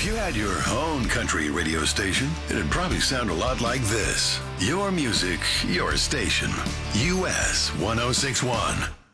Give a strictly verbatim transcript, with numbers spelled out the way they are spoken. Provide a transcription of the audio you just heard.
you had your own country radio station, it'd probably sound a lot like this. Your music, your station. U S ten sixty-one.